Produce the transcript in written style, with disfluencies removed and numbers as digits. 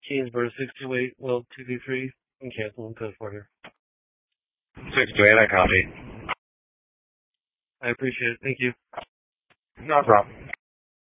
Keensboro 628, well, 223, and cancel and code for here. 628, I copy. I appreciate it. Thank you. No problem.